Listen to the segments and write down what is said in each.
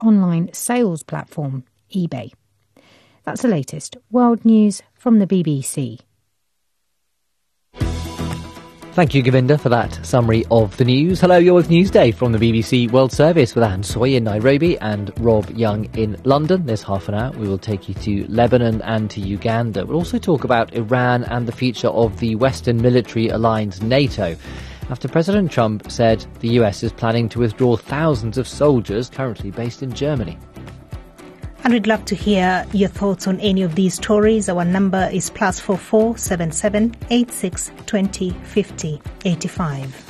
online sales platform, eBay. That's the latest world news from the BBC. Thank you, Govinda, for that summary of the news. Hello, you're with Newsday from the BBC World Service with Anne Soy in Nairobi and Rob Young in London. This half an hour we will take you to Lebanon and to Uganda. We'll also talk about Iran and the future of the Western military alliance NATO, after President Trump said the US is planning to withdraw thousands of soldiers currently based in Germany. And we'd love to hear your thoughts on any of these stories. Our number is +44 77 86 20 50 85.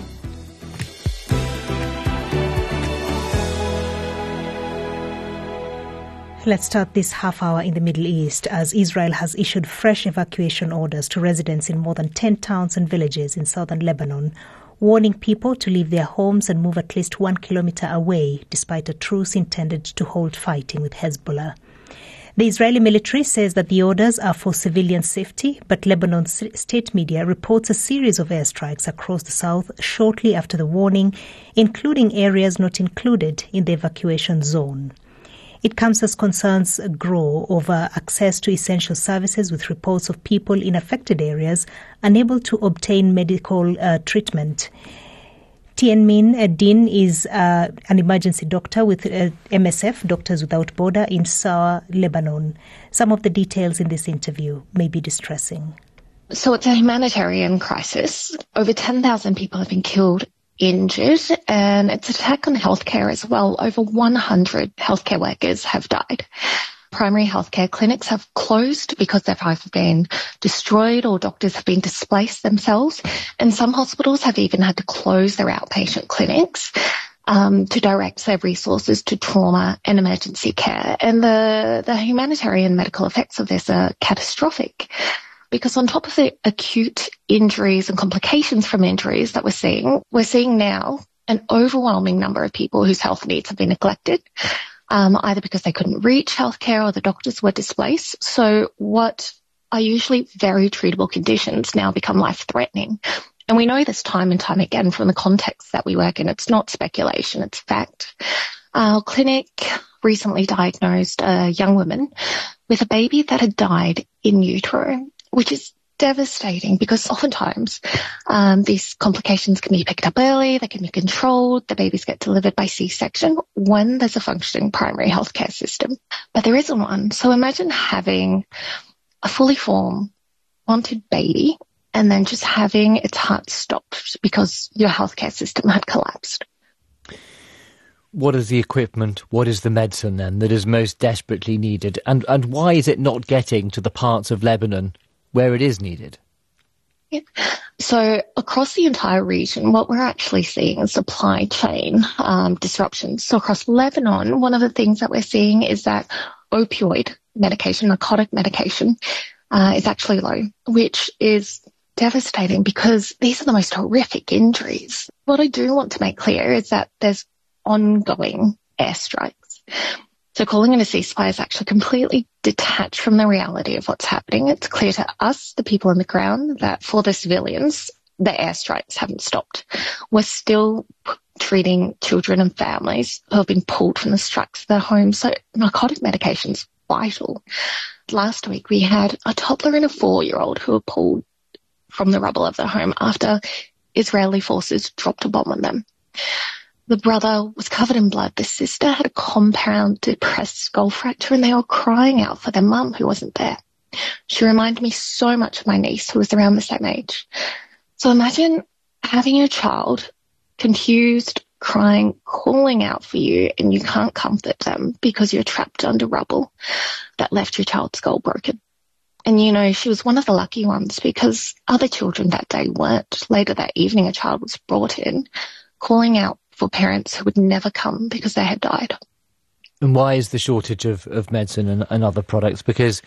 Let's start this half hour in the Middle East as Israel has issued fresh evacuation orders to residents in more than 10 towns and villages in southern Lebanon, warning people to leave their homes and move at least 1 kilometer away, despite a truce intended to halt fighting with Hezbollah. The Israeli military says that the orders are for civilian safety, but Lebanon's state media reports a series of airstrikes across the south shortly after the warning, including areas not included in the evacuation zone. It comes as concerns grow over access to essential services, with reports of people in affected areas unable to obtain medical treatment. Tien Min Din is an emergency doctor with MSF, Doctors Without Border, in Sawa, Lebanon. Some of the details in this interview may be distressing. So it's a humanitarian crisis. Over 10,000 people have been killed, injured, and it's an attack on healthcare as well. Over 100 healthcare workers have died. Primary healthcare clinics have closed because they've either been destroyed or doctors have been displaced themselves. And some hospitals have even had to close their outpatient clinics to direct their resources to trauma and emergency care. And the humanitarian medical effects of this are catastrophic, because on top of the acute injuries and complications from injuries that we're seeing now an overwhelming number of people whose health needs have been neglected, either because they couldn't reach healthcare or the doctors were displaced. So what are usually very treatable conditions now become life-threatening. And we know this time and time again from the context that we work in. It's not speculation, it's fact. Our clinic recently diagnosed a young woman with a baby that had died in utero, which is devastating because oftentimes these complications can be picked up early, they can be controlled, the babies get delivered by C-section when there's a functioning primary healthcare system. But there isn't one. So imagine having a fully formed, wanted baby and then just having its heart stopped because your healthcare system had collapsed. What is the equipment, what is the medicine then that is most desperately needed? And why is it not getting to the parts of Lebanon where it is needed? Yeah. So across the entire region, what we're actually seeing is supply chain disruptions. So across Lebanon, one of the things that we're seeing is that opioid medication, narcotic medication, is actually low, which is devastating because these are the most horrific injuries. What I do want to make clear is that there's ongoing airstrikes. So calling it a ceasefire is actually completely detached from the reality of what's happening. It's clear to us, the people on the ground, that for the civilians, the airstrikes haven't stopped. We're still treating children and families who have been pulled from the strikes of their homes. So narcotic medication is vital. Last week, we had a toddler and a 4-year-old who were pulled from the rubble of their home after Israeli forces dropped a bomb on them. The brother was covered in blood. The sister had a compounded pressed skull fracture and they were crying out for their mum who wasn't there. She reminded me so much of my niece who was around the same age. So imagine having your child confused, crying, calling out for you, and you can't comfort them because you're trapped under rubble that left your child's skull broken. And, you know, she was one of the lucky ones because other children that day weren't. Later that evening, a child was brought in calling out for parents who would never come because they had died. And why is the shortage of medicine and other products? Because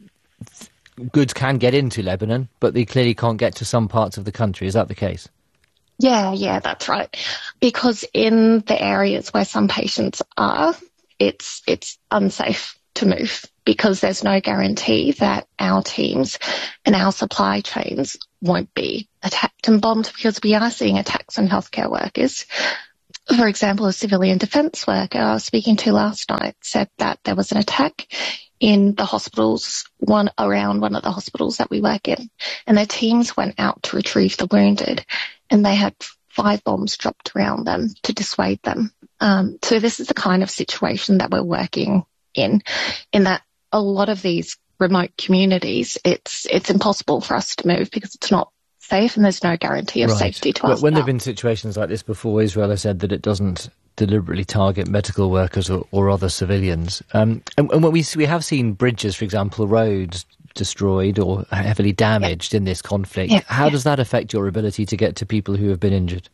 goods can get into Lebanon, but they clearly can't get to some parts of the country. Is that the case? Yeah, that's right. Because in the areas where some patients are, it's unsafe to move because there's no guarantee that our teams and our supply chains won't be attacked and bombed, because we are seeing attacks on healthcare workers. For example, a civilian defence worker I was speaking to last night said that there was an attack in the hospitals, around one of the hospitals that we work in, and their teams went out to retrieve the wounded, and they had 5 bombs dropped around them to dissuade them. So this is the kind of situation that we're working in that a lot of these remote communities, it's impossible for us to move because it's not safe and there's no guarantee of safety to us. When there have been situations like this before, Israel has said that it doesn't deliberately target medical workers or other civilians. And when we have seen bridges, for example, roads destroyed or heavily damaged in this conflict. How does that affect your ability to get to people who have been injured?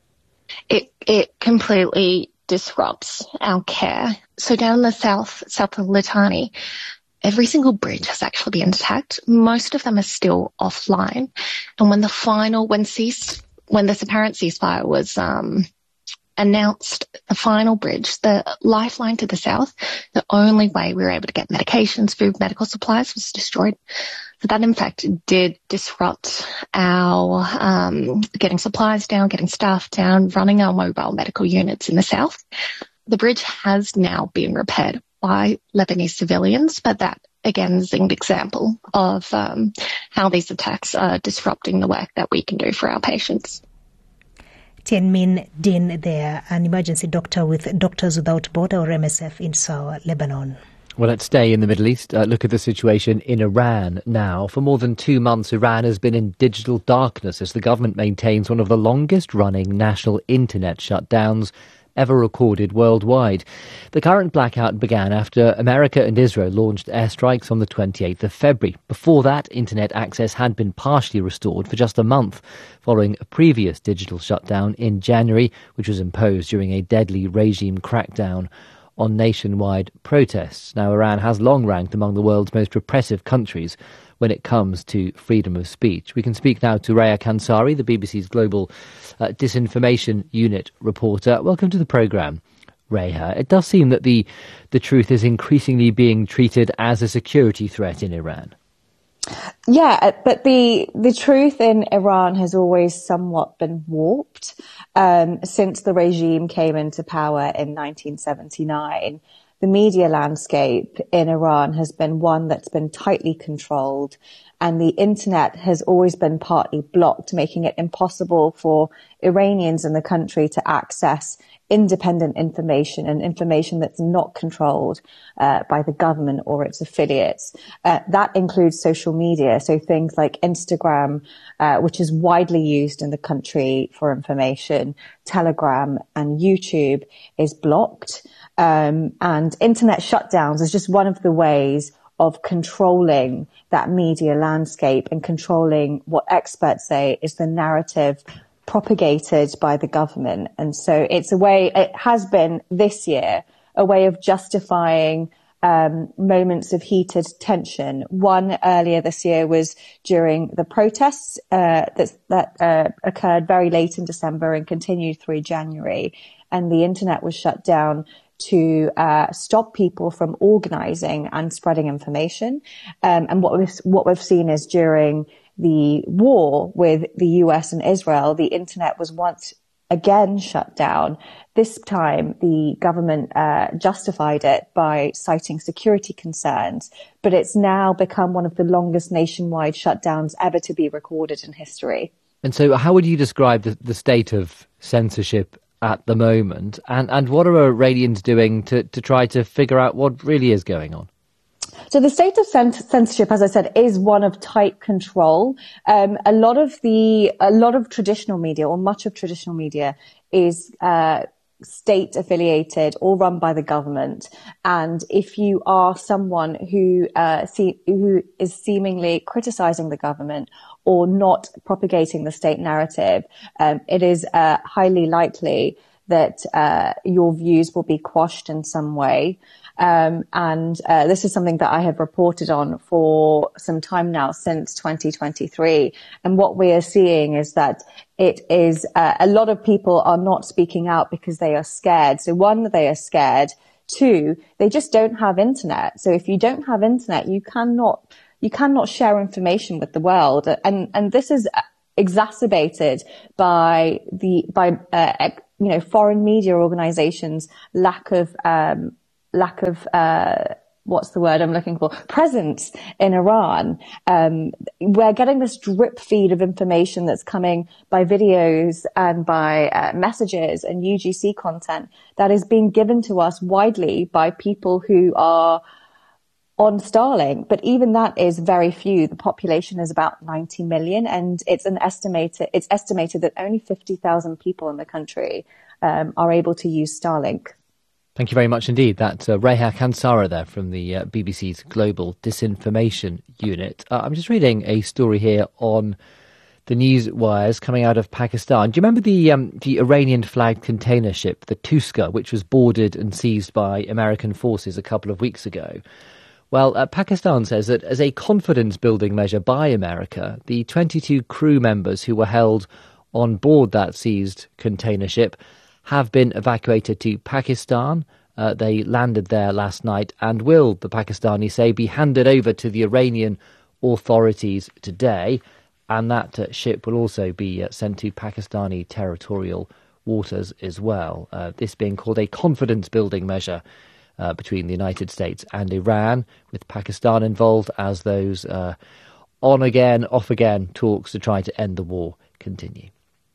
It completely disrupts our care. So down in the south of Litani, every single bridge has actually been attacked. Most of them are still offline. And when this apparent ceasefire was announced, the final bridge, the lifeline to the south, the only way we were able to get medications, food, medical supplies was destroyed. So that, in fact, did disrupt our getting supplies down, getting staff down, running our mobile medical units in the south. The bridge has now been repaired by Lebanese civilians, but that, again, is an example of how these attacks are disrupting the work that we can do for our patients. Tien Minh Dinh there, an emergency doctor with Doctors Without Borders, or MSF, in Sawa, Lebanon. Well, let's stay in the Middle East. Look at the situation in Iran now. For more than 2 months, Iran has been in digital darkness as the government maintains one of the longest-running national internet shutdowns ever recorded worldwide. The current blackout began after America and Israel launched airstrikes on the 28th of February. Before that, internet access had been partially restored for just a month, following a previous digital shutdown in January, which was imposed during a deadly regime crackdown on nationwide protests. Now, Iran has long ranked among the world's most repressive countries when it comes to freedom of speech. We can speak now to Raya Kansari, the BBC's global disinformation unit reporter. Welcome to the programme, Raya. It does seem that the truth is increasingly being treated as a security threat in Iran. Yeah, but the truth in Iran has always somewhat been warped since the regime came into power in 1979. The media landscape in Iran has been one that's been tightly controlled, and the internet has always been partly blocked, making it impossible for Iranians in the country to access independent information and information that's not controlled by the government or its affiliates. That includes social media, so things like Instagram, which is widely used in the country for information, Telegram and YouTube is blocked. And internet shutdowns is just one of the ways of controlling that media landscape and controlling what experts say is the narrative propagated by the government. And so it's a way, it has been this year, a way of justifying moments of heated tension. One earlier this year was during the protests that occurred very late in December and continued through January. And the internet was shut down to stop people from organising and spreading information. And what we've seen is during the war with the US and Israel, the internet was once again shut down. This time, the government justified it by citing security concerns, but it's now become one of the longest nationwide shutdowns ever to be recorded in history. And so how would you describe the state of censorship at the moment, and what are Iranians doing to try to figure out what really is going on? So the state of censorship, as I said, is one of tight control. A lot of traditional media, or much of traditional media, is state affiliated or run by the government. And if you are someone who is seemingly criticizing the government or not propagating the state narrative, it is highly likely that your views will be quashed in some way. And this is something that I have reported on for some time now, since 2023. And what we are seeing is that it is a lot of people are not speaking out because they are scared. So one, they are scared. Two, they just don't have internet. So if you don't have internet, you cannot share information with the world. And this is exacerbated by foreign media organizations' lack of what's the word I'm looking for? Presence in Iran. We're getting this drip feed of information that's coming by videos and by messages and UGC content that is being given to us widely by people who are on Starlink. But even that is very few. The population is about 90 million, and it's estimated that only 50,000 people in the country are able to use Starlink. Thank you very much indeed. That's Reha Kansara there from the BBC's Global Disinformation Unit. I'm just reading a story here on the news wires coming out of Pakistan. Do you remember the Iranian-flagged container ship, the Tuska, which was boarded and seized by American forces a couple of weeks ago? Well, Pakistan says that as a confidence-building measure by America, the 22 crew members who were held on board that seized container ship have been evacuated to Pakistan. They landed there last night and will, the Pakistanis say, be handed over to the Iranian authorities today. And that ship will also be sent to Pakistani territorial waters as well. This being called a confidence-building measure between the United States and Iran, with Pakistan involved as those on-again, off-again talks to try to end the war continue.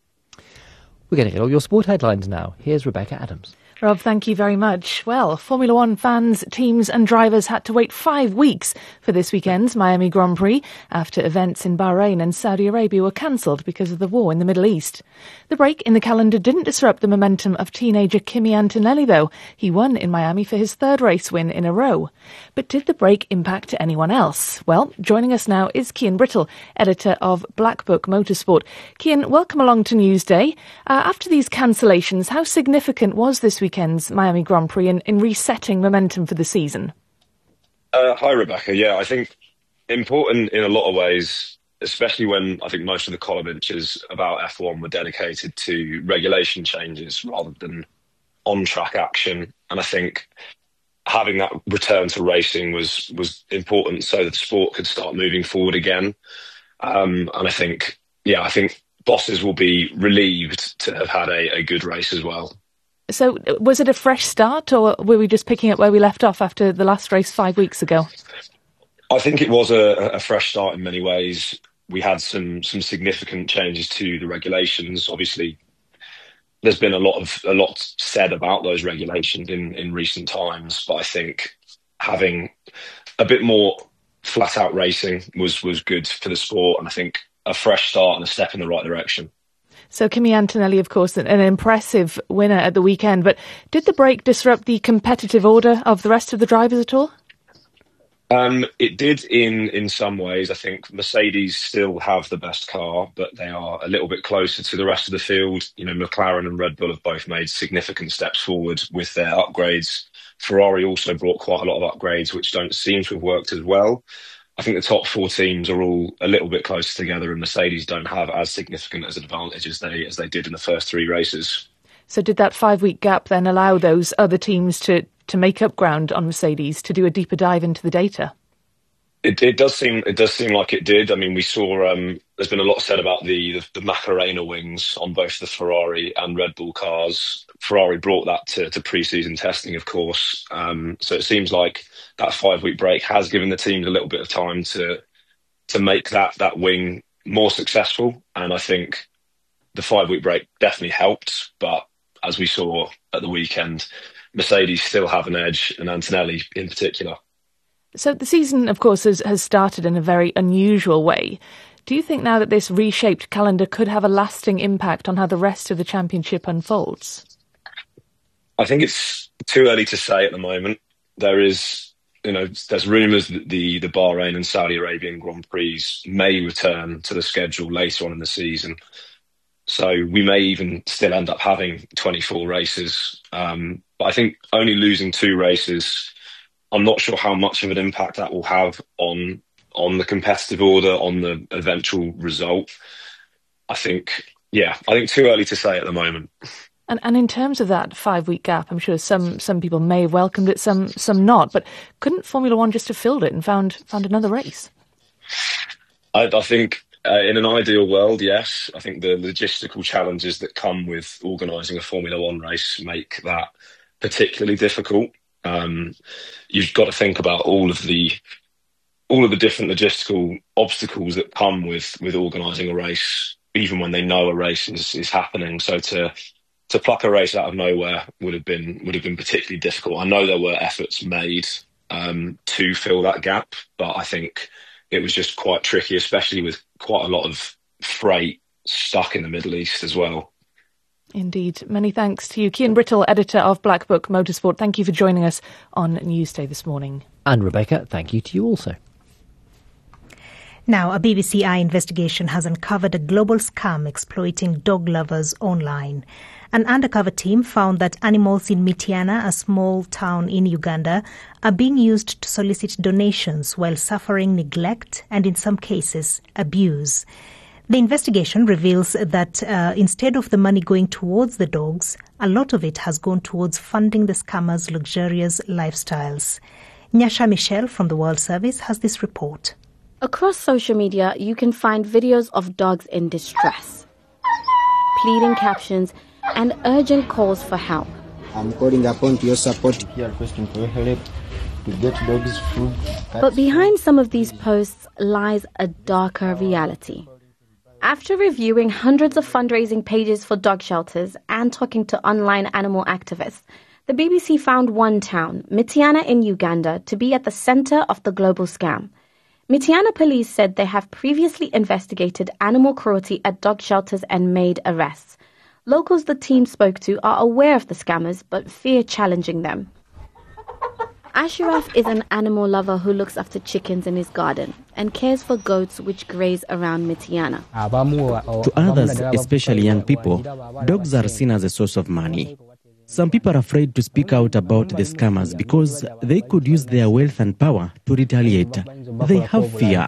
We're going to get all your sport headlines now. Here's Rebecca Adams. Rob, thank you very much. Well, Formula One fans, teams and drivers had to wait 5 weeks for this weekend's Miami Grand Prix after events in Bahrain and Saudi Arabia were cancelled because of the war in the Middle East. The break in the calendar didn't disrupt the momentum of teenager Kimi Antonelli, though. He won in Miami for his third race win in a row. But did the break impact anyone else? Well, joining us now is Cian Brittle, editor of Black Book Motorsport. Cian, welcome along to Newsday. After these cancellations, how significant was this weekend's Miami Grand Prix in resetting momentum for the season? Hi, Rebecca. Yeah, I think important in a lot of ways, especially when I think most of the column inches about F1 were dedicated to regulation changes rather than on-track action. And I think having that return to racing was important so that the sport could start moving forward again. And I think bosses will be relieved to have had a good race as well. So was it a fresh start, or were we just picking up where we left off after the last race 5 weeks ago? I think it was a fresh start in many ways. We had some significant changes to the regulations. Obviously, there's been a lot said about those regulations in recent times, but I think having a bit more flat out racing was good for the sport, and I think a fresh start and a step in the right direction. So Kimi Antonelli, of course, an impressive winner at the weekend, but did the break disrupt the competitive order of the rest of the drivers at all? It did in some ways. I think Mercedes still have the best car, but they are a little bit closer to the rest of the field. You know, McLaren and Red Bull have both made significant steps forward with their upgrades. Ferrari also brought quite a lot of upgrades, which don't seem to have worked as well. I think the top four teams are all a little bit closer together, and Mercedes don't have as significant as an advantage as they did in the first three races. So did that 5 week gap then allow those other teams to make up ground on Mercedes, to do a deeper dive into the data? It does seem like it did. I mean, we saw there's been a lot said about the Macarena wings on both the Ferrari and Red Bull cars. Ferrari brought that to pre-season testing, of course. So it seems like that 5 week break has given the teams a little bit of time to make that wing more successful. And I think the 5 week break definitely helped. But as we saw at the weekend, Mercedes still have an edge, and Antonelli in particular. So the season, of course, has started in a very unusual way. Do you think now that this reshaped calendar could have a lasting impact on how the rest of the championship unfolds? I think it's too early to say at the moment. There's rumours that the Bahrain and Saudi Arabian Grand Prix may return to the schedule later on in the season. So we may even still end up having 24 races. But I think only losing 2 races, I'm not sure how much of an impact that will have on the competitive order, on the eventual result. I think too early to say at the moment. And in terms of that 5 week gap, I'm sure some people may have welcomed it, some not. But couldn't Formula One just have filled it and found another race? I think In an ideal world, yes. I think the logistical challenges that come with organising a Formula One race make that particularly difficult. You've got to think about all of the different logistical obstacles that come with organising a race, even when they know a race is happening. So to pluck a race out of nowhere would have been particularly difficult. I know there were efforts made to fill that gap, but I think it was just quite tricky, especially with quite a lot of freight stuck in the Middle East as well. Indeed. Many thanks to you. Cian Brittle, editor of Black Book Motorsport. Thank you for joining us on Newsday this morning. And Rebecca, thank you to you also. Now, a BBC Eye investigation has uncovered a global scam exploiting dog lovers online. An undercover team found that animals in Mityana, a small town in Uganda, are being used to solicit donations while suffering neglect and, in some cases, abuse. The investigation reveals that instead of the money going towards the dogs, a lot of it has gone towards funding the scammers' luxurious lifestyles. Nyasha Michel from the World Service has this report. Across social media, you can find videos of dogs in distress, pleading captions, and urgent calls for help. I'm calling upon your support. We are requesting for your help to get dogs food. But behind some of these posts lies a darker reality. After reviewing hundreds of fundraising pages for dog shelters and talking to online animal activists, the BBC found one town, Mityana in Uganda, to be at the centre of the global scam. Mityana police said they have previously investigated animal cruelty at dog shelters and made arrests. Locals the team spoke to are aware of the scammers but fear challenging them. Ashraf is an animal lover who looks after chickens in his garden and cares for goats which graze around Mityana. To others, especially young people, dogs are seen as a source of money. Some people are afraid to speak out about the scammers because they could use their wealth and power to retaliate. They have fear.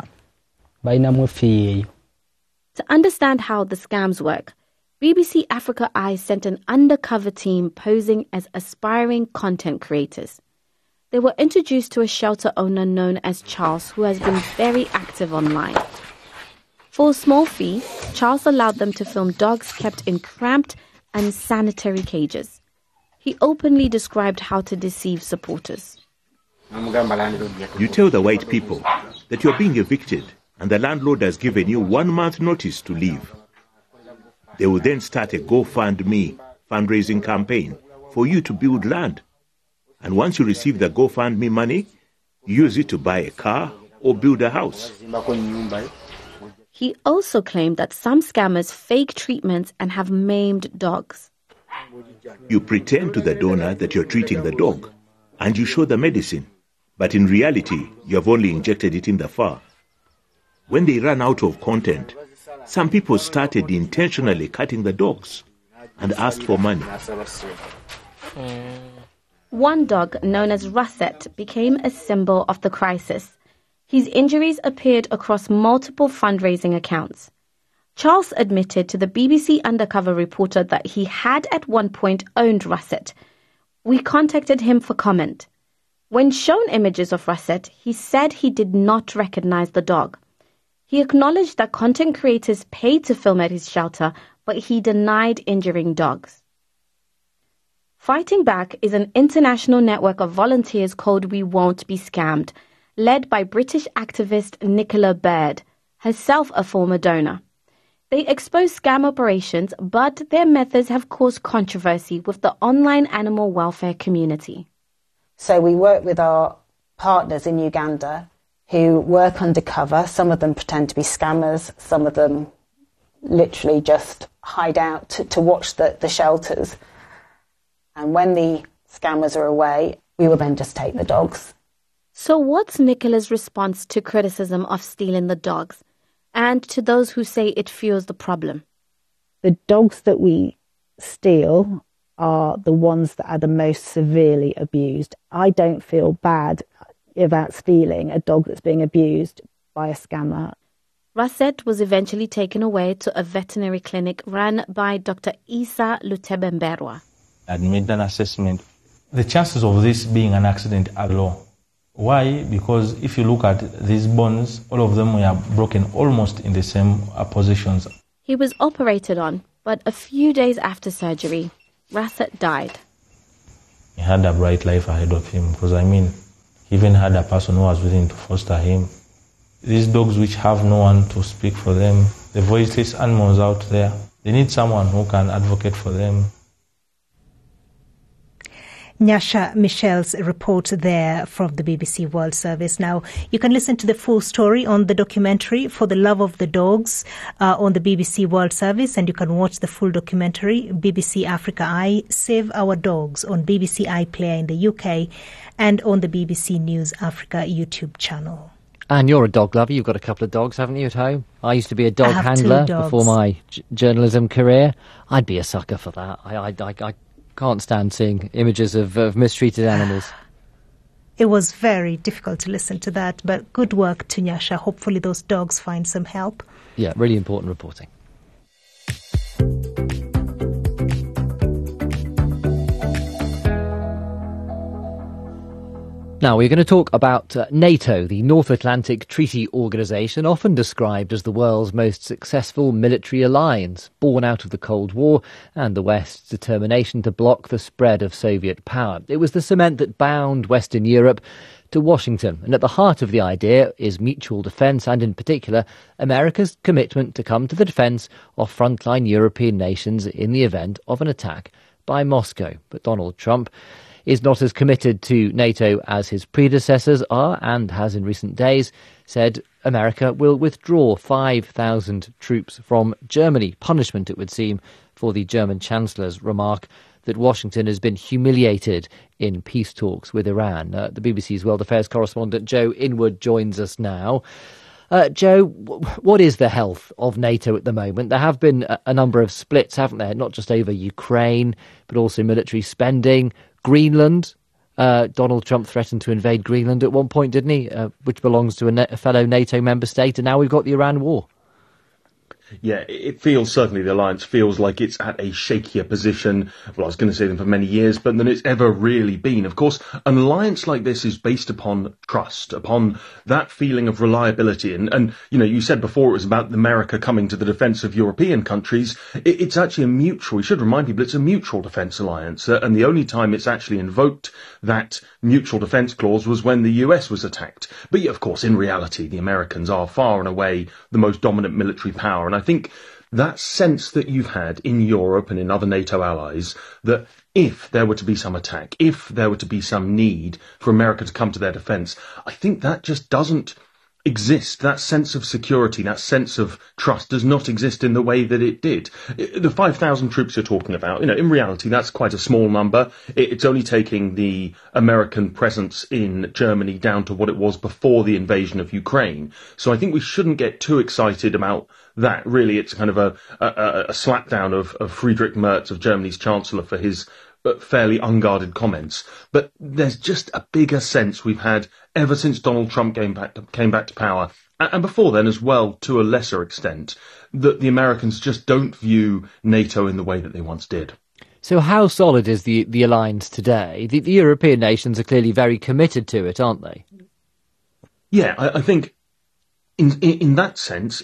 To understand how the scams work, BBC Africa Eye sent an undercover team posing as aspiring content creators. They were introduced to a shelter owner known as Charles, who has been very active online. For a small fee, Charles allowed them to film dogs kept in cramped, unsanitary cages. He openly described how to deceive supporters. You tell the white people that you're being evicted and the landlord has given you 1 month notice to leave. They will then start a GoFundMe fundraising campaign for you to build land. And once you receive the GoFundMe money, use it to buy a car or build a house. He also claimed that some scammers fake treatments and have maimed dogs. You pretend to the donor that you're treating the dog, and you show the medicine. But in reality, you have only injected it in the fur. When they ran out of content, some people started intentionally cutting the dogs and asked for money. One dog, known as Russet, became a symbol of the crisis. His injuries appeared across multiple fundraising accounts. Charles admitted to the BBC undercover reporter that he had at one point owned Russet. We contacted him for comment. When shown images of Russet, he said he did not recognize the dog. He acknowledged that content creators paid to film at his shelter, but he denied injuring dogs. Fighting Back is an international network of volunteers called We Won't Be Scammed, led by British activist Nicola Baird, herself a former donor. They expose scam operations, but their methods have caused controversy with the online animal welfare community. So we work with our partners in Uganda who work undercover. Some of them pretend to be scammers. Some of them literally just hide out to watch the shelters. And when the scammers are away, we will then just take the dogs. So what's Nicola's response to criticism of stealing the dogs? And to those who say it fuels the problem? The dogs that we steal are the ones that are the most severely abused. I don't feel bad about stealing a dog that's being abused by a scammer. Russet was eventually taken away to a veterinary clinic run by Dr. Isa Lutebemberwa. I'd made an assessment. The chances of this being an accident are low. Why? Because if you look at these bones, all of them were broken almost in the same positions. He was operated on, but a few days after surgery, Rasset died. He had a bright life ahead of him because, he even had a person who was willing to foster him. These dogs which have no one to speak for them, the voiceless animals out there, they need someone who can advocate for them. Nyasha Michel's report there from the BBC World Service. Now, you can listen to the full story on the documentary For the Love of the Dogs on the BBC World Service, and you can watch the full documentary, BBC Africa Eye, Save Our Dogs, on BBC iPlayer in the UK and on the BBC News Africa YouTube channel. And you're a dog lover. You've got a couple of dogs, haven't you, at home? I used to be a dog handler before my journalism career. I'd be a sucker for that. I can't stand seeing images of mistreated animals. It was very difficult to listen to that, but good work to Nyasha. Hopefully those dogs find some help. Yeah, really important reporting. Now, we're going to talk about NATO, the North Atlantic Treaty Organisation, often described as the world's most successful military alliance, born out of the Cold War and the West's determination to block the spread of Soviet power. It was the cement that bound Western Europe to Washington, and at the heart of the idea is mutual defence and, in particular, America's commitment to come to the defence of frontline European nations in the event of an attack by Moscow. But Donald Trump is not as committed to NATO as his predecessors are, and has in recent days said America will withdraw 5,000 troops from Germany. Punishment, it would seem, for the German Chancellor's remark that Washington has been humiliated in peace talks with Iran. The BBC's World Affairs correspondent Joe Inwood joins us now. Joe, what is the health of NATO at the moment? There have been a number of splits, haven't there? Not just over Ukraine, but also military spending. Greenland, Donald Trump threatened to invade Greenland at one point, didn't he? Which belongs to a fellow NATO member state, and now we've got the Iran war. Yeah, it feels, certainly the alliance feels like it's at a shakier position. Well, I was going to say them for many years, but than it's ever really been. Of course, an alliance like this is based upon trust, upon that feeling of reliability. And you said before it was about America coming to the defence of European countries. It's actually a mutual, we should remind people, it's a mutual defence alliance. And the only time it's actually invoked that mutual defence clause was when the US was attacked. But yeah, of course, in reality, the Americans are far and away the most dominant military power. And I think that sense that you've had in Europe and in other NATO allies that if there were to be some attack, if there were to be some need for America to come to their defence, I think that just doesn't exist. That sense of security, that sense of trust does not exist in the way that it did. The 5,000 troops you're talking about, in reality, that's quite a small number. It's only taking the American presence in Germany down to what it was before the invasion of Ukraine. So I think we shouldn't get too excited about that. Really, it's kind of a slapdown of Friedrich Merz, of Germany's Chancellor, for his fairly unguarded comments. But there's just a bigger sense we've had ever since Donald Trump came back to power, and before then as well, to a lesser extent, that the Americans just don't view NATO in the way that they once did. So how solid is the alliance today? The European nations are clearly very committed to it, aren't they? Yeah, I think in that sense,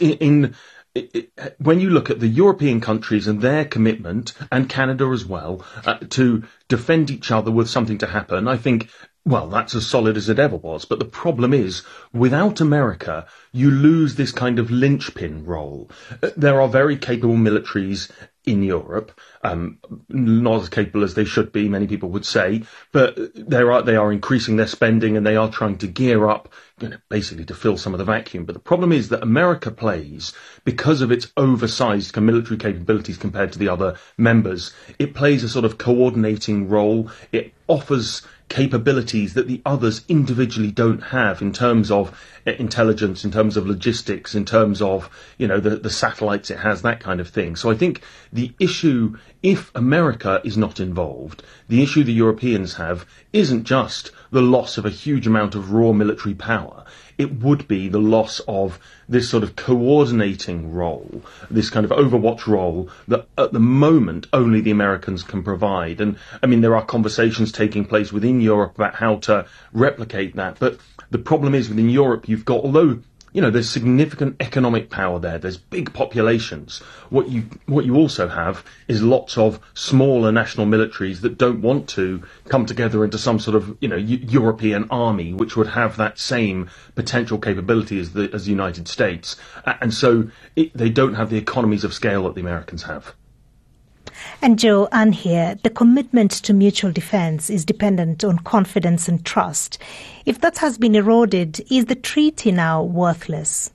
when you look at the European countries and their commitment, and Canada as well, to defend each other with something to happen, I think, well, that's as solid as it ever was. But the problem is, without America, you lose this kind of linchpin role. There are very capable militaries in Europe, not as capable as they should be, many people would say, but they are increasing their spending and they are trying to gear up, basically to fill some of the vacuum. But the problem is that America plays, because of its oversized military capabilities compared to the other members, it plays a sort of coordinating role. It offers capabilities that the others individually don't have in terms of intelligence, in terms of logistics, in terms of, the satellites it has, that kind of thing. So I think the issue if America is not involved, the issue the Europeans have isn't just the loss of a huge amount of raw military power. It would be the loss of this sort of coordinating role, this kind of overwatch role that at the moment only the Americans can provide. And I mean, there are conversations taking place within Europe about how to replicate that. But the problem is within Europe, you've got, although there's significant economic power there. There's big populations. What you also have is lots of smaller national militaries that don't want to come together into some sort of, European army, which would have that same potential capability as the United States. And so they don't have the economies of scale that the Americans have. And Joe, Anne here, the commitment to mutual defence is dependent on confidence and trust. If that has been eroded, is the treaty now worthless?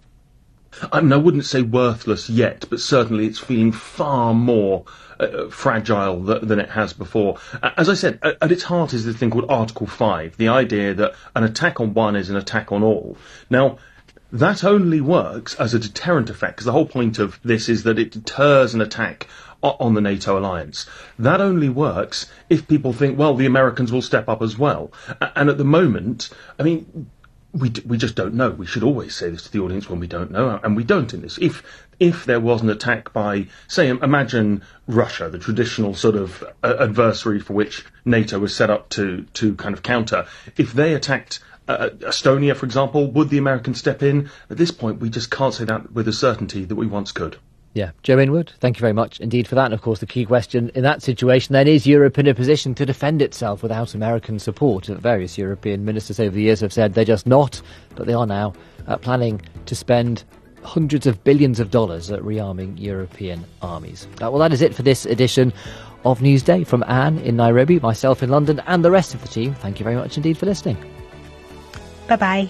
I mean, I wouldn't say worthless yet, but certainly it's feeling far more fragile than it has before. As I said, at its heart is this thing called Article 5, the idea that an attack on one is an attack on all. Now, that only works as a deterrent effect, because the whole point of this is that it deters an attack on the NATO alliance. That only works if people think, well, the Americans will step up as well. And at the moment, I mean, we just don't know. We should always say this to the audience when we don't know, and we don't in this. If there was an attack by, say, imagine Russia, the traditional sort of adversary for which NATO was set up to kind of counter, if they attacked Estonia, for example, would the Americans step in? At this point, we just can't say that with a certainty that we once could. Yeah, Joe Inwood, thank you very much indeed for that. And of course, the key question in that situation then is Europe in a position to defend itself without American support? Various European ministers over the years have said they're just not, but they are now planning to spend hundreds of billions of dollars at rearming European armies. Well, that is it for this edition of Newsday. From Anne in Nairobi, myself in London, and the rest of the team, thank you very much indeed for listening. Bye-bye.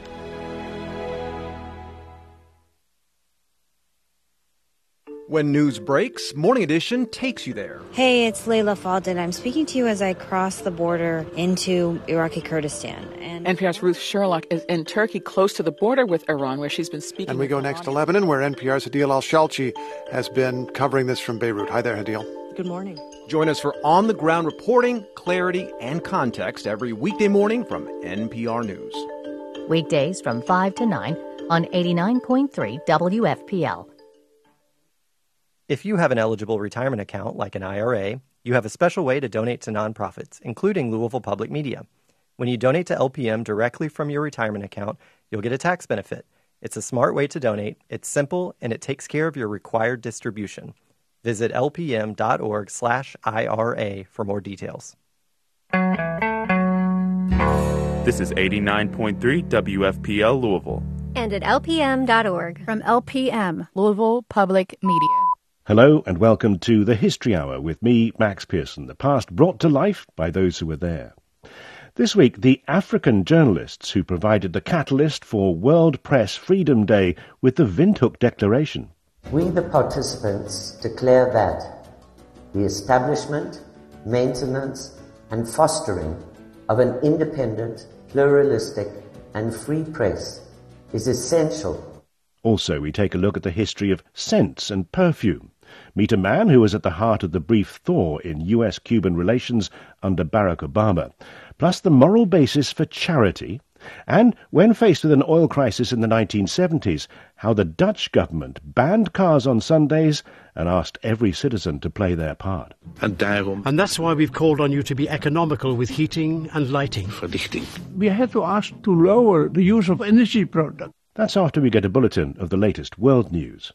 When news breaks, Morning Edition takes you there. Hey, it's Layla Fadel. I'm speaking to you as I cross the border into Iraqi Kurdistan. And NPR's Ruth Sherlock is in Turkey, close to the border with Iran, where she's been speaking. And we go next to Lebanon, where NPR's Hadil Al-Shalchi has been covering this from Beirut. Hi there, Hadil. Good morning. Join us for on-the-ground reporting, clarity, and context every weekday morning from NPR News. Weekdays from 5 to 9 on 89.3 WFPL. If you have an eligible retirement account, like an IRA, you have a special way to donate to nonprofits, including Louisville Public Media. When you donate to LPM directly from your retirement account, you'll get a tax benefit. It's a smart way to donate, it's simple, and it takes care of your required distribution. Visit lpm.org/IRA for more details. This is 89.3 WFPL Louisville. And at lpm.org. From LPM, Louisville Public Media. Hello and welcome to the History Hour with me, Max Pearson, the past brought to life by those who were there. This week, the African journalists who provided the catalyst for World Press Freedom Day with the Windhoek Declaration. We, the participants, declare that the establishment, maintenance and fostering of an independent, pluralistic and free press is essential. Also, we take a look at the history of scents and perfume. Meet a man who was at the heart of the brief thaw in US-Cuban relations under Barack Obama, plus the moral basis for charity, and, when faced with an oil crisis in the 1970s, how the Dutch government banned cars on Sundays and asked every citizen to play their part. And that's why we've called on you to be economical with heating and lighting. We had to ask to lower the use of energy products. That's after we get a bulletin of the latest world news.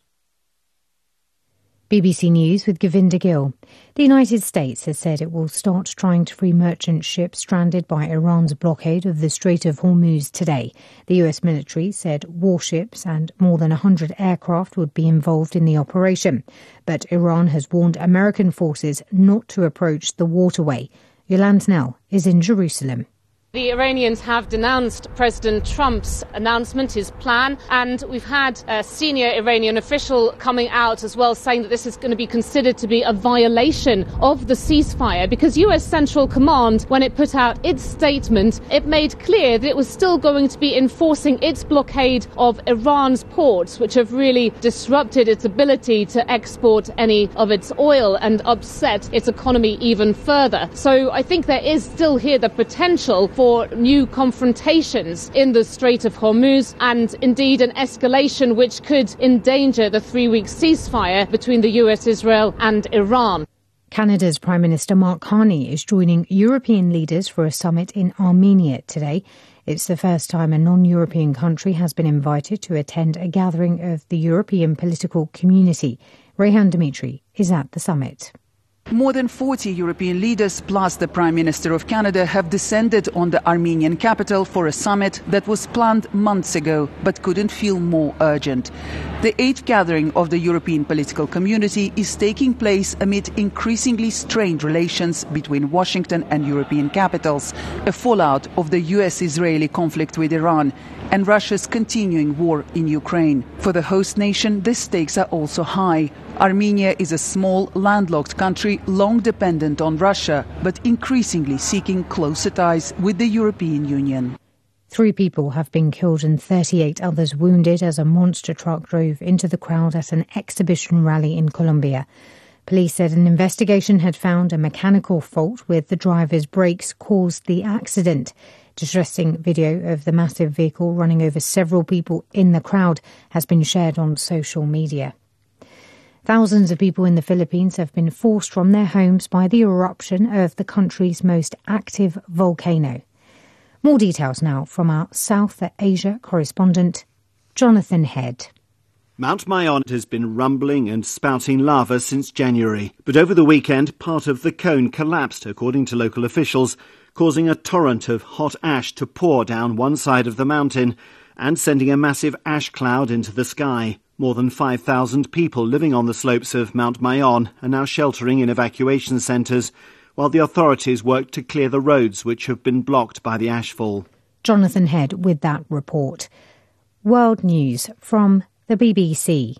BBC News with Govinda Gill. The United States has said it will start trying to free merchant ships stranded by Iran's blockade of the Strait of Hormuz today. The US military said warships and more than 100 aircraft would be involved in the operation. But Iran has warned American forces not to approach the waterway. Yolande Snell is in Jerusalem. The Iranians have denounced President Trump's announcement, his plan, and we've had a senior Iranian official coming out as well saying that this is going to be considered to be a violation of the ceasefire because US Central Command, when it put out its statement, it made clear that it was still going to be enforcing its blockade of Iran's ports, which have really disrupted its ability to export any of its oil and upset its economy even further. So I think there is still here the potential for new confrontations in the Strait of Hormuz and indeed an escalation which could endanger the 3-week ceasefire between the US, Israel and Iran. Canada's Prime Minister Mark Carney is joining European leaders for a summit in Armenia today. It's the first time a non-European country has been invited to attend a gathering of the European political community. Rehan Dimitri is at the summit. More than 40 European leaders plus the Prime Minister of Canada have descended on the Armenian capital for a summit that was planned months ago but couldn't feel more urgent. The 8th gathering of the European political community is taking place amid increasingly strained relations between Washington and European capitals, a fallout of the US-Israeli conflict with Iran and Russia's continuing war in Ukraine. For the host nation, the stakes are also high. Armenia is a small, landlocked country long dependent on Russia, but increasingly seeking closer ties with the European Union. 3 people have been killed and 38 others wounded as a monster truck drove into the crowd at an exhibition rally in Colombia. Police said an investigation had found a mechanical fault with the driver's brakes caused the accident. Distressing video of the massive vehicle running over several people in the crowd has been shared on social media. Thousands of people in the Philippines have been forced from their homes by the eruption of the country's most active volcano. More details now from our South Asia correspondent, Jonathan Head. Mount Mayon has been rumbling and spouting lava since January, but over the weekend part of the cone collapsed, according to local officials, causing a torrent of hot ash to pour down one side of the mountain and sending a massive ash cloud into the sky. More than 5,000 people living on the slopes of Mount Mayon are now sheltering in evacuation centres, while the authorities work to clear the roads which have been blocked by the ashfall. Jonathan Head with that report. World news from the BBC.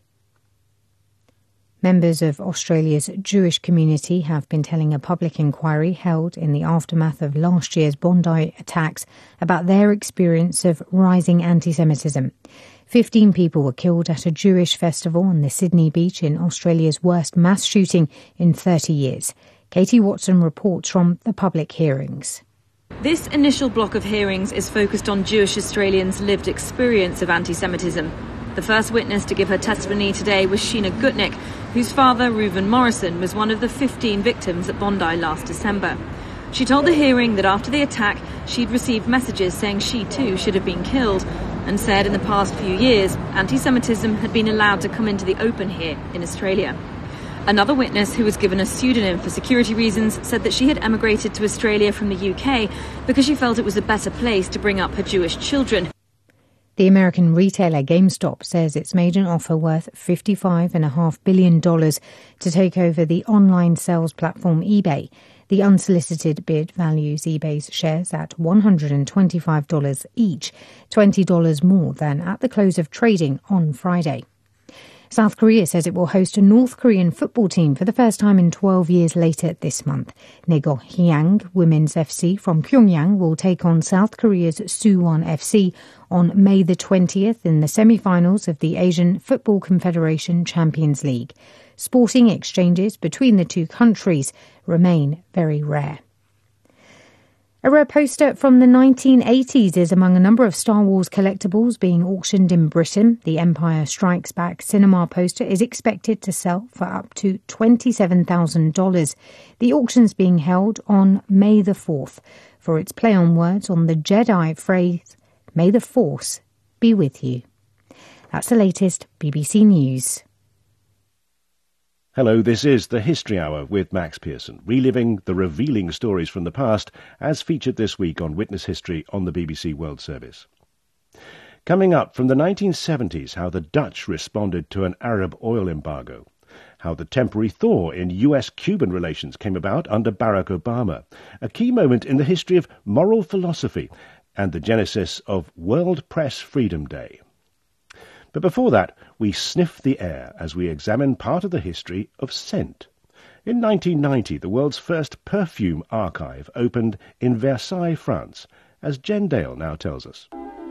Members of Australia's Jewish community have been telling a public inquiry held in the aftermath of last year's Bondi attacks about their experience of rising anti-Semitism. 15 people were killed at a Jewish festival on the Sydney beach in Australia's worst mass shooting in 30 years. Katie Watson reports from the public hearings. This initial block of hearings is focused on Jewish Australians' lived experience of anti-Semitism. The first witness to give her testimony today was Sheena Gutnick, whose father, Reuven Morrison, was one of the 15 victims at Bondi last December. She told the hearing that after the attack, she'd received messages saying she too should have been killed, and said in the past few years, anti-Semitism had been allowed to come into the open here in Australia. Another witness, who was given a pseudonym for security reasons, said that she had emigrated to Australia from the UK because she felt it was a better place to bring up her Jewish children. The American retailer GameStop says it's made an offer worth $55.5 billion to take over the online sales platform eBay. The unsolicited bid values eBay's shares at $125 each, $20 more than at the close of trading on Friday. South Korea says it will host a North Korean football team for the first time in 12 years later this month. Naegohyang Women's FC from Pyongyang will take on South Korea's Suwon FC on May the 20th in the semi-finals of the Asian Football Confederation Champions League. Sporting exchanges between the two countries remain very rare. A rare poster from the 1980s is among a number of Star Wars collectibles being auctioned in Britain. The Empire Strikes Back cinema poster is expected to sell for up to $27,000. The auction's being held on May the 4th for its play on words on the Jedi phrase, "May the Force be with you." That's the latest BBC News. Hello, this is the History Hour with Max Pearson, reliving the revealing stories from the past as featured this week on Witness History on the BBC World Service. Coming up, from the 1970s, how the Dutch responded to an Arab oil embargo, how the temporary thaw in US-Cuban relations came about under Barack Obama, a key moment in the history of moral philosophy and the genesis of World Press Freedom Day. But before that, we sniff the air as we examine part of the history of scent. In 1990, the world's first perfume archive opened in Versailles, France, as Jen Dale now tells us.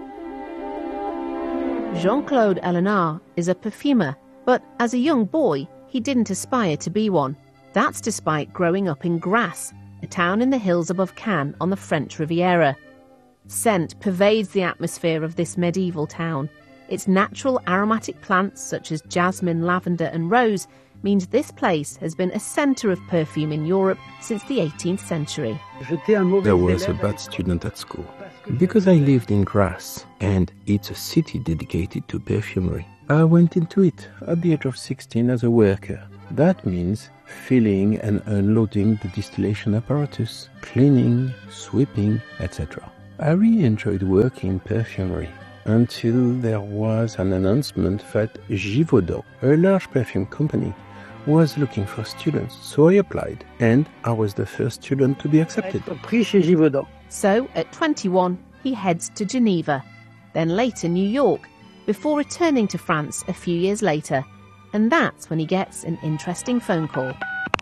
Jean-Claude Elenard is a perfumer, but as a young boy, he didn't aspire to be one. That's despite growing up in Grasse, a town in the hills above Cannes on the French Riviera. Scent pervades the atmosphere of this medieval town. Its natural aromatic plants such as jasmine, lavender and rose means this place has been a centre of perfume in Europe since the 18th century. There was a bad student at school. Because I lived in Grasse, and it's a city dedicated to perfumery, I went into it at the age of 16 as a worker. That means filling and unloading the distillation apparatus, cleaning, sweeping, etc. I really enjoyed working in perfumery until there was an announcement that Givaudan, a large perfume company, was looking for students. So I applied, and I was the first student to be accepted. So, at 21, he heads to Geneva, then later New York, before returning to France a few years later. And that's when he gets an interesting phone call.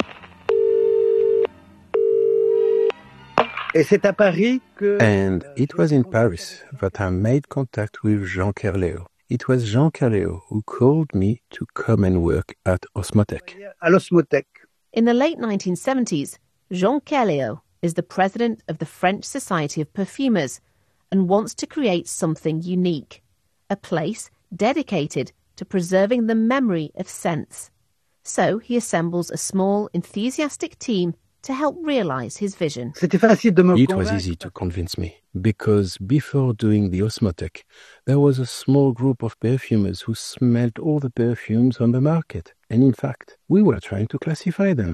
And it was in Paris that I made contact with Jean Kerléo. It was Jean Kerléo who called me to come and work at Osmotek. In the late 1970s, Jean Kerléo is the president of the French Society of Perfumers and wants to create something unique, a place dedicated to preserving the memory of scents. So he assembles a small, enthusiastic team to help realise his vision. It was easy to convince me, because before doing the Osmotek, there was a small group of perfumers who smelled all the perfumes on the market. And in fact, we were trying to classify them.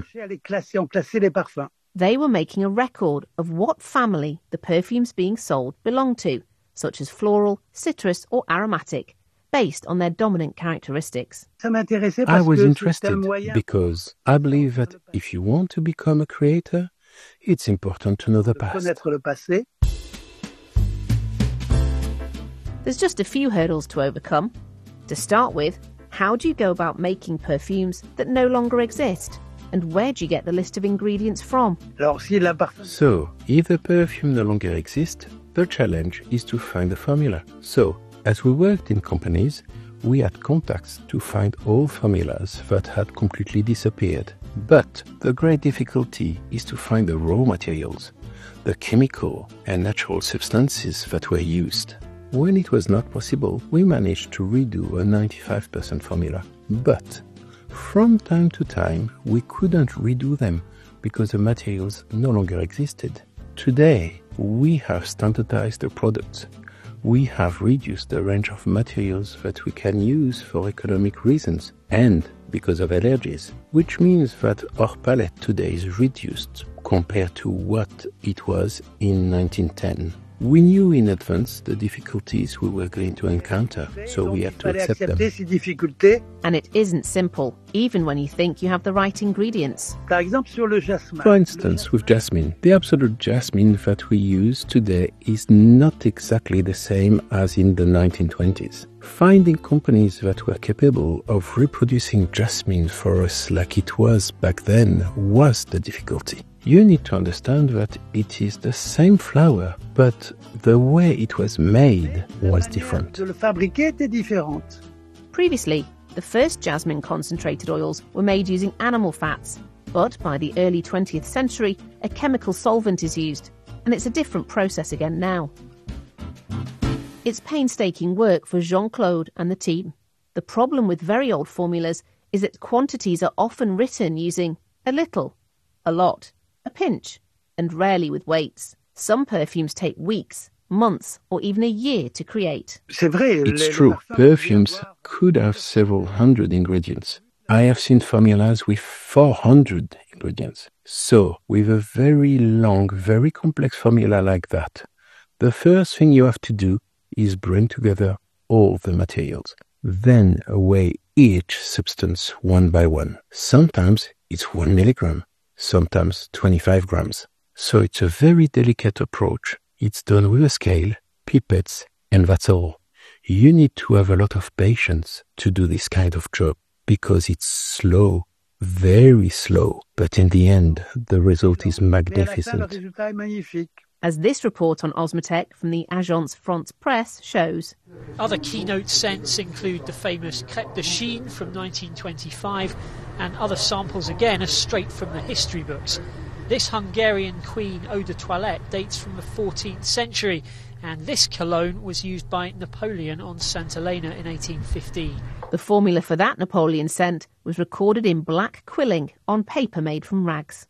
They were making a record of what family the perfumes being sold belonged to, such as floral, citrus or aromatic, based on their dominant characteristics. I was interested because I believe that if you want to become a creator, it's important to know the past. There's just a few hurdles to overcome. To start with, how do you go about making perfumes that no longer exist? And where do you get the list of ingredients from? So, if the perfume no longer exists, the challenge is to find the formula. So, as we worked in companies, we had contacts to find all formulas that had completely disappeared. But the great difficulty is to find the raw materials, the chemical and natural substances that were used. When it was not possible, we managed to redo a 95% formula. But from time to time, we couldn't redo them because the materials no longer existed. Today, we have standardized the products. We have reduced the range of materials that we can use for economic reasons and because of allergies, which means that our palette today is reduced compared to what it was in 1910. We knew in advance the difficulties we were going to encounter, so we had to accept them. And it isn't simple, even when you think you have the right ingredients. For instance, with jasmine, the absolute jasmine that we use today is not exactly the same as in the 1920s. Finding companies that were capable of reproducing jasmine for us like it was back then was the difficulty. You need to understand that it is the same flower, but the way it was made was different. Previously, the first jasmine concentrated oils were made using animal fats, but by the early 20th century, a chemical solvent is used, and it's a different process again now. It's painstaking work for Jean-Claude and the team. The problem with very old formulas is that quantities are often written using a little, a lot, a pinch, and rarely with weights. Some perfumes take weeks, months, or even a year to create. It's true, perfumes could have several hundred ingredients. I have seen formulas with 400 ingredients. So, with a very long, very complex formula like that, the first thing you have to do is bring together all the materials. Then weigh each substance one by one. Sometimes it's 1 milligram, sometimes 25 grams. So it's a very delicate approach. It's done with a scale, pipettes, and that's all. You need to have a lot of patience to do this kind of job because it's slow, very slow. But in the end, the result is magnificent. As this report on Osmotec from the Agence France Presse shows. Other keynote scents include the famous Crêpe de Chine from 1925, and other samples again are straight from the history books. This Hungarian Queen eau de toilette dates from the 14th century, and this cologne was used by Napoleon on St Helena in 1815. The formula for that Napoleon scent was recorded in black quilling on paper made from rags.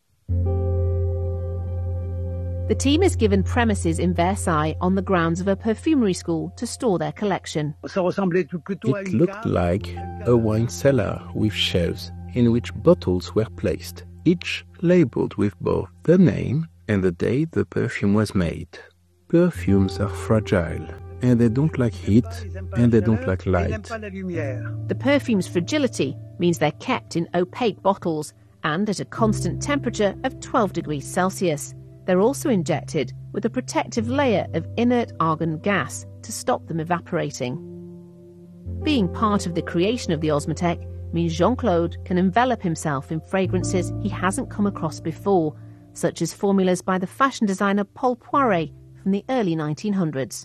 The team is given premises in Versailles on the grounds of a perfumery school to store their collection. It looked like a wine cellar with shelves in which bottles were placed, each labelled with both the name and the date the perfume was made. Perfumes are fragile, and they don't like heat, and they don't like light. The perfume's fragility means they're kept in opaque bottles and at a constant temperature of 12 degrees Celsius. They're also injected with a protective layer of inert argon gas to stop them evaporating. Being part of the creation of the Osmotec means Jean-Claude can envelop himself in fragrances he hasn't come across before, such as formulas by the fashion designer Paul Poiret from the early 1900s.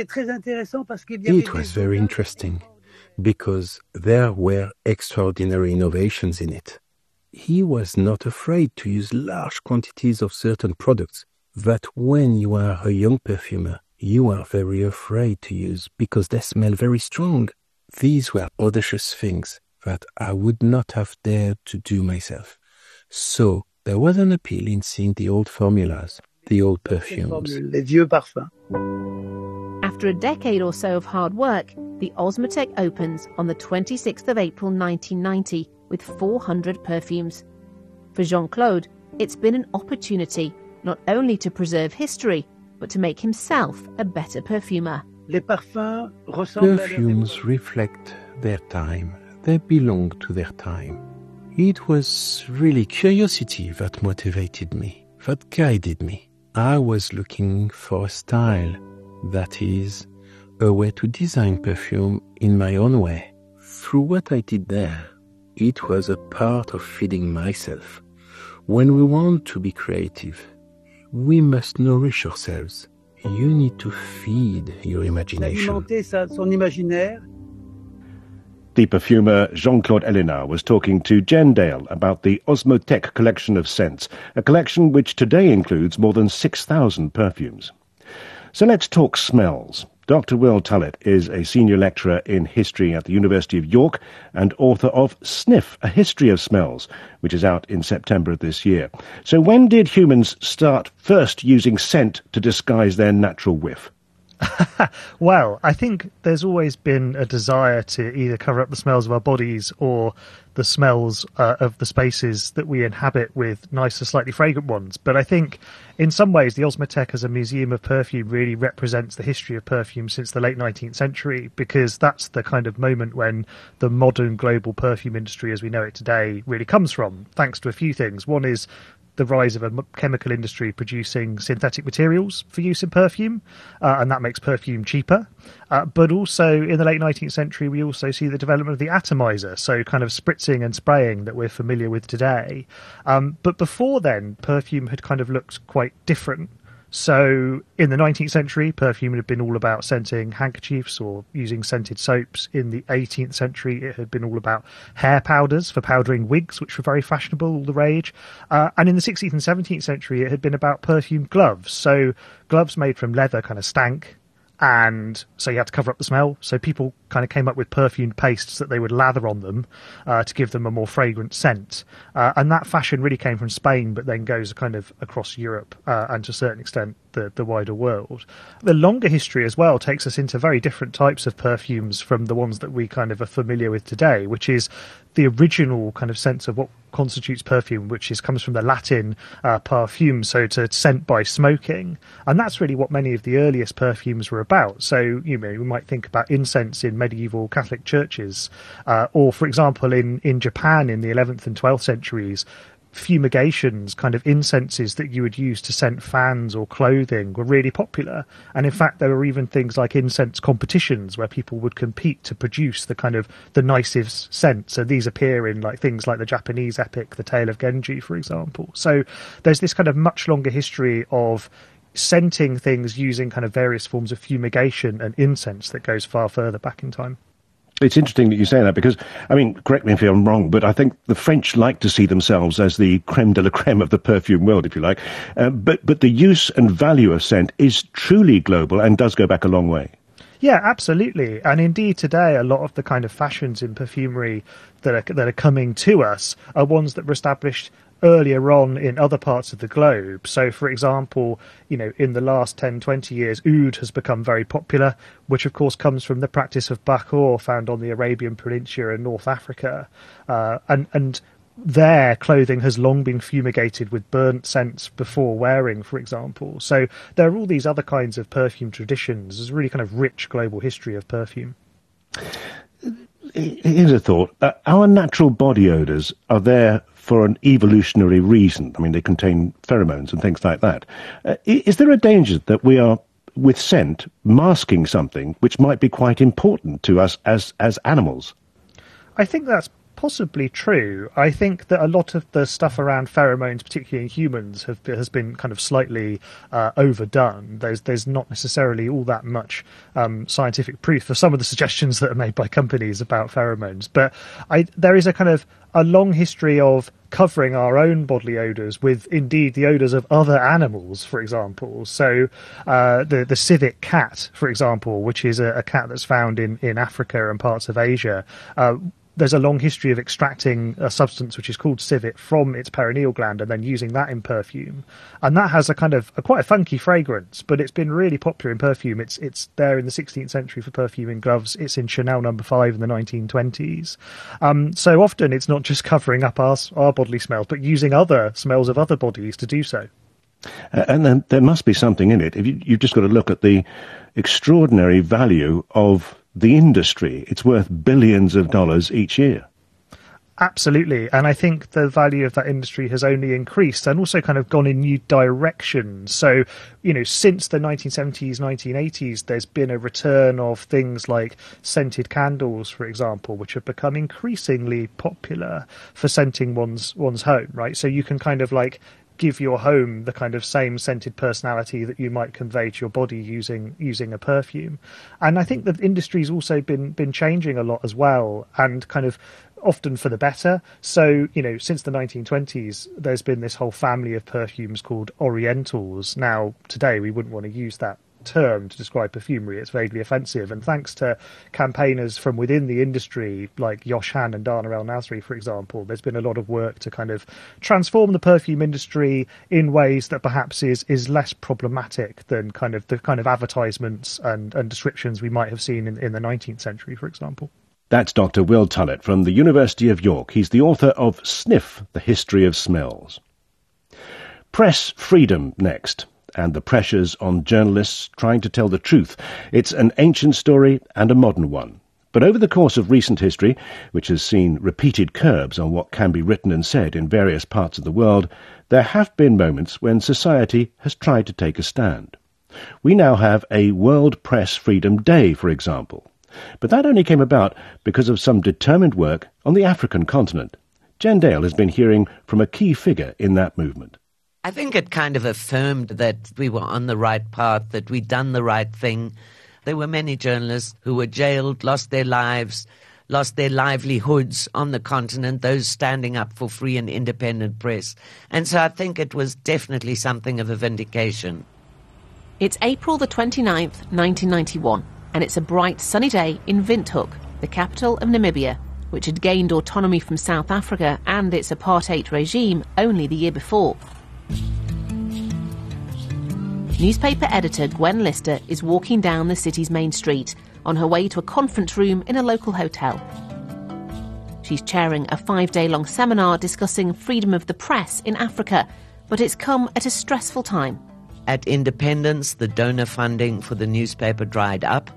It was very interesting because there were extraordinary innovations in it. He was not afraid to use large quantities of certain products that when you are a young perfumer, you are very afraid to use because they smell very strong. These were audacious things that I would not have dared to do myself. So there was an appeal in seeing the old formulas, the old perfumes. After a decade or so of hard work, the Osmotec opens on the 26th of April 1990 with 400 perfumes. For Jean-Claude, it's been an opportunity not only to preserve history, but to make himself a better perfumer. Perfumes reflect their time. They belong to their time. It was really curiosity that motivated me, that guided me. I was looking for a style, that is, a way to design perfume in my own way. Through what I did there, it was a part of feeding myself. When we want to be creative, we must nourish ourselves. You need to feed your imagination. The perfumer Jean-Claude Ellena was talking to Jen Dale about the Osmotec collection of scents, a collection which today includes more than 6,000 perfumes. So let's talk smells. Dr. Will Tullett is a senior lecturer in history at the University of York and author of Sniff, A History of Smells, which is out in September of this year. So when did humans start first using scent to disguise their natural whiff? Well, I think there's always been a desire to either cover up the smells of our bodies or the smells of the spaces that we inhabit with nicer, slightly fragrant ones. But I think in some ways the Osmotec as a museum of perfume really represents the history of perfume since the late 19th century, because that's the kind of moment when the modern global perfume industry as we know it today really comes from, thanks to a few things. One is the rise of a chemical industry producing synthetic materials for use in perfume, and that makes perfume cheaper. But also in the late 19th century, we also see the development of the atomizer, so kind of spritzing and spraying that we're familiar with today. But before then, perfume had kind of looked quite different. So in the 19th century, perfume had been all about scenting handkerchiefs or using scented soaps. In the 18th century, it had been all about hair powders for powdering wigs, which were very fashionable, all the rage. And in the 16th and 17th century, it had been about perfumed gloves. So gloves made from leather kind of stank, and so you had to cover up the smell. So people kind of came up with perfumed pastes that they would lather on them to give them a more fragrant scent. And that fashion really came from Spain, but then goes kind of across Europe and to a certain extent the wider world. The longer history as well takes us into very different types of perfumes from the ones that we kind of are familiar with today, which is the original kind of sense of what constitutes perfume, which comes from the Latin parfum, so to scent by smoking. And that's really what many of the earliest perfumes were about. So, you know, we might think about incense in medieval Catholic churches. Or, for example, in Japan in the 11th and 12th centuries, fumigations, kind of incenses that you would use to scent fans or clothing, were really popular. And in fact, there were even things like incense competitions where people would compete to produce the kind of the nicest scent. So these appear in like things like the Japanese epic The Tale of Genji, for example. So there's this kind of much longer history of scenting things using kind of various forms of fumigation and incense that goes far further back in time. It's interesting that you say that because, I mean, correct me if I'm wrong, but I think the French like to see themselves as the creme de la creme of the perfume world, if you like. But the use and value of scent is truly global and does go back a long way. Yeah, absolutely. And indeed today, a lot of the kind of fashions in perfumery that are coming to us are ones that were established earlier on in other parts of the globe. So, for example, you know, in the last 10, 20 years, oud has become very popular, which of course comes from the practice of bakhor found on the Arabian Peninsula in North Africa. And their clothing has long been fumigated with burnt scents before wearing, for example. So there are all these other kinds of perfume traditions. There's a really kind of rich global history of perfume. Here's a thought. Our natural body odours are there for an evolutionary reason. I mean, they contain pheromones and things like that. Is there a danger that we are, with scent, masking something which might be quite important to us as animals? I think that's possibly true. I think that a lot of the stuff around pheromones, particularly in humans, has been kind of slightly overdone. There's not necessarily all that much scientific proof for some of the suggestions that are made by companies about pheromones. But there is a kind of a long history of covering our own bodily odours with, indeed, the odours of other animals, for example. So the civet cat, for example, which is a cat that's found in Africa and parts of Asia, there's a long history of extracting a substance which is called civet from its perineal gland and then using that in perfume. And that has a kind of quite a funky fragrance, but it's been really popular in perfume. It's there in the 16th century for perfume in gloves. It's in Chanel No. 5 in the 1920s. So often it's not just covering up our bodily smells, but using other smells of other bodies to do so. And then there must be something in it. You've just got to look at the extraordinary value of the industry. It's worth billions of dollars each year. Absolutely. And I think the value of that industry has only increased and also kind of gone in new directions. So, you know, since the 1970s, 1980s, there's been a return of things like scented candles, for example, which have become increasingly popular for scenting one's home, right? So you can kind of like give your home the kind of same scented personality that you might convey to your body using a perfume. And I think the industry's also been changing a lot as well, and kind of often for the better. So, you know, since the 1920s, there's been this whole family of perfumes called Orientals. Now, today, we wouldn't want to use that term to describe perfumery. It's vaguely offensive, and thanks to campaigners from within the industry like Yosh Han and Dana El Nasri, for example, there's been a lot of work to kind of transform the perfume industry in ways that perhaps is less problematic than kind of the kind of advertisements and descriptions we might have seen in the 19th century, for example. That's Dr. Will Tullett from the University of York. He's the author of Sniff, The History of Smells. Press freedom next, and the pressures on journalists trying to tell the truth. It's an ancient story and a modern one. But over the course of recent history, which has seen repeated curbs on what can be written and said in various parts of the world, there have been moments when society has tried to take a stand. We now have a World Press Freedom Day, for example. But that only came about because of some determined work on the African continent. Jen Dale has been hearing from a key figure in that movement. I think it kind of affirmed that we were on the right path, that we'd done the right thing. There were many journalists who were jailed, lost their lives, lost their livelihoods on the continent, those standing up for free and independent press. And so I think it was definitely something of a vindication. It's April the 29th, 1991, and it's a bright, sunny day in Windhoek, the capital of Namibia, which had gained autonomy from South Africa and its apartheid regime only the year before. Newspaper editor Gwen Lister is walking down the city's main street on her way to a conference room in a local hotel. She's chairing a 5-day-long seminar discussing freedom of the press in Africa, but it's come at a stressful time. At independence, the donor funding for the newspaper dried up.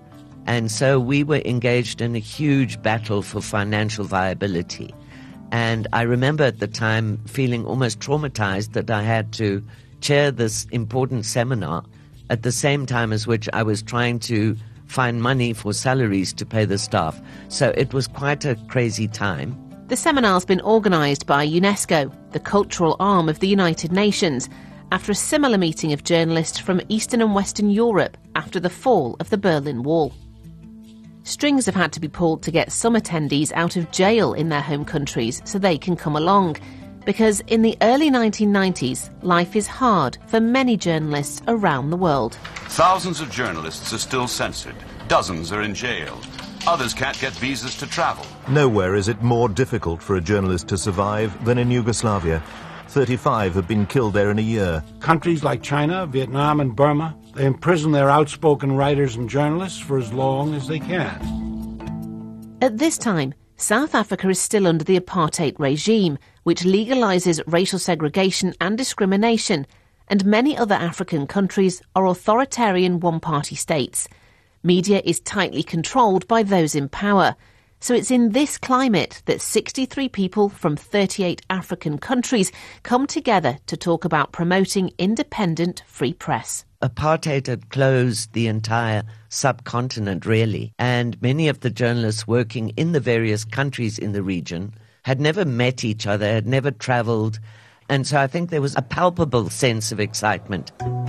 And so we were engaged in a huge battle for financial viability. And I remember at the time feeling almost traumatized that I had to chair this important seminar at the same time as which I was trying to find money for salaries to pay the staff. So it was quite a crazy time. The seminar's been organised by UNESCO, the cultural arm of the United Nations, after a similar meeting of journalists from Eastern and Western Europe after the fall of the Berlin Wall. Strings have had to be pulled to get some attendees out of jail in their home countries so they can come along, because in the early 1990s, life is hard for many journalists around the world. Thousands of journalists are still censored. Dozens are in jail. Others can't get visas to travel. Nowhere is it more difficult for a journalist to survive than in Yugoslavia. 35 have been killed there in a year. Countries like China, Vietnam and Burma, they imprison their outspoken writers and journalists for as long as they can. At this time, South Africa is still under the apartheid regime, which legalises racial segregation and discrimination, and many other African countries are authoritarian one-party states. Media is tightly controlled by those in power. So it's in this climate that 63 people from 38 African countries come together to talk about promoting independent free press. Apartheid had closed the entire subcontinent, really, and many of the journalists working in the various countries in the region had never met each other, had never travelled, and so I think there was a palpable sense of excitement.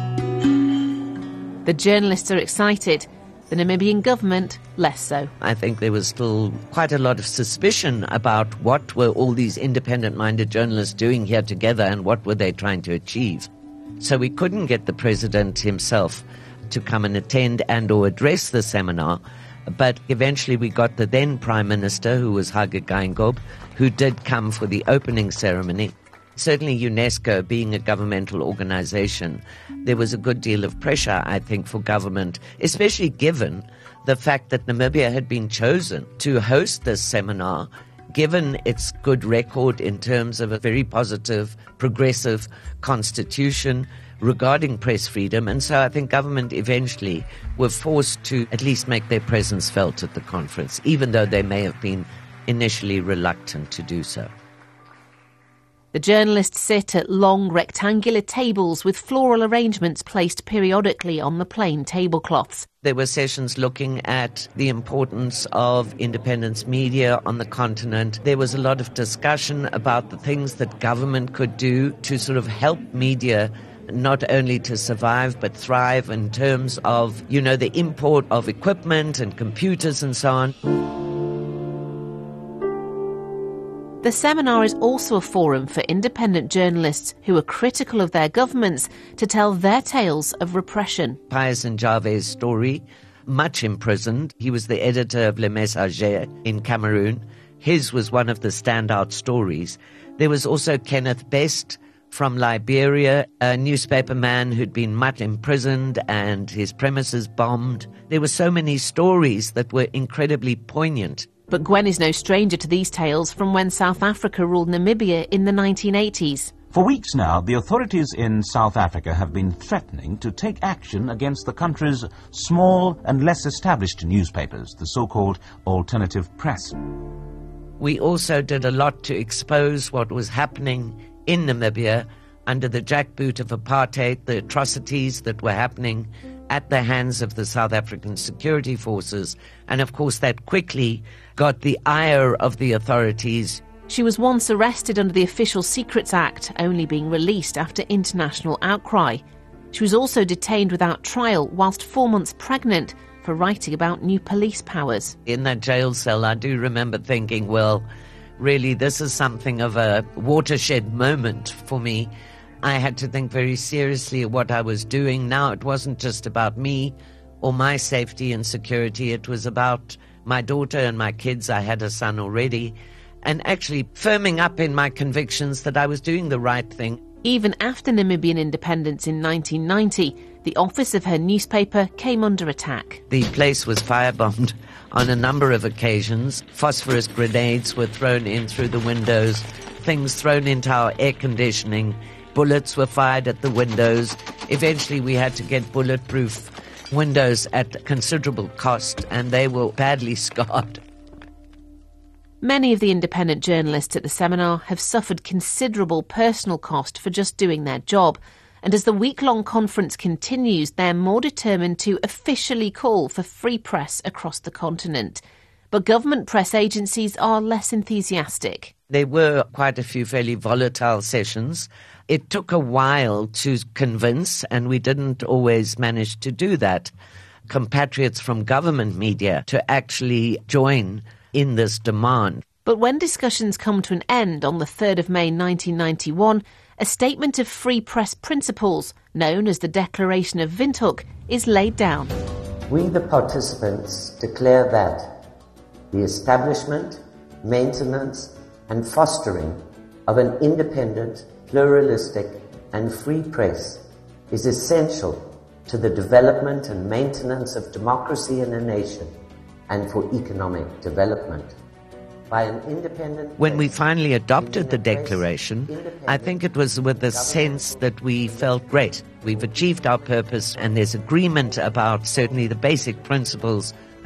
The journalists are excited. The Namibian government, less so. I think there was still quite a lot of suspicion about what were all these independent-minded journalists doing here together and what were they trying to achieve. So we couldn't get the president himself to come and attend and or address the seminar, but eventually we got the then Prime Minister, who was Hage Geingob, who did come for the opening ceremony. Certainly UNESCO, being a governmental organization, there was a good deal of pressure, I think, for government, especially given the fact that Namibia had been chosen to host this seminar, given its good record in terms of a very positive, progressive constitution regarding press freedom. And so I think government eventually were forced to at least make their presence felt at the conference, even though they may have been initially reluctant to do so. The journalists sit at long rectangular tables with floral arrangements placed periodically on the plain tablecloths. There were sessions looking at the importance of independent media on the continent. There was a lot of discussion about the things that government could do to sort of help media not only to survive but thrive in terms of, the import of equipment and computers and so on. The seminar is also a forum for independent journalists who are critical of their governments to tell their tales of repression. Pius Njave's story, much imprisoned. He was the editor of Le Messager in Cameroon. His was one of the standout stories. There was also Kenneth Best from Liberia, a newspaperman who'd been much imprisoned and his premises bombed. There were so many stories that were incredibly poignant. But Gwen is no stranger to these tales from when South Africa ruled Namibia in the 1980s. For weeks now, the authorities in South Africa have been threatening to take action against the country's small and less established newspapers, the so-called alternative press. We also did a lot to expose what was happening in Namibia under the jackboot of apartheid, the atrocities that were happening at the hands of the South African security forces. And of course that quickly got the ire of the authorities. She was once arrested under the Official Secrets Act, only being released after international outcry. She was also detained without trial whilst 4 months pregnant for writing about new police powers. In that jail cell, I do remember thinking, well, really, this is something of a watershed moment for me. I had to think very seriously of what I was doing. Now it wasn't just about me or my safety and security. It was about my daughter and my kids. I had a son already. And actually firming up in my convictions that I was doing the right thing. Even after Namibian independence in 1990, the office of her newspaper came under attack. The place was firebombed on a number of occasions. Phosphorus grenades were thrown in through the windows, things thrown into our air conditioning. Bullets were fired at the windows. Eventually we had to get bulletproof windows at considerable cost, and they were badly scarred. Many of the independent journalists at the seminar have suffered considerable personal cost for just doing their job. And as the week-long conference continues, they're more determined to officially call for free press across the continent. But government press agencies are less enthusiastic. There were quite a few fairly volatile sessions. It took a while to convince, and we didn't always manage to do that, compatriots from government media to actually join in this demand. But when discussions come to an end on the 3rd of May 1991, a statement of free press principles, known as the Declaration of Windhoek, is laid down. We, the participants, declare that the establishment, maintenance, and fostering of an independent, pluralistic, and free press is essential to the development and maintenance of democracy in a nation and for economic development. By an independent When we finally adopted the declaration, I think it was with a sense that we felt great. We've achieved our purpose, and there's agreement about certainly the basic principles